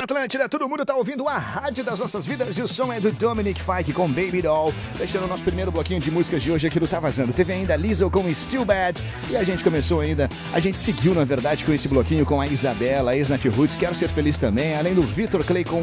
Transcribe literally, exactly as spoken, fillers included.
Atlântida, todo mundo tá ouvindo a rádio das nossas vidas e o som é do Dominic Fike com Baby Doll. Fechando o nosso primeiro bloquinho de músicas de hoje aqui do Tá Vazando. Teve ainda Lizzo com Still Bad e a gente começou ainda, a gente seguiu na verdade com esse bloquinho com a Isabela, a ex-Nat Roots, Quero Ser Feliz também, além do Vitor Clay com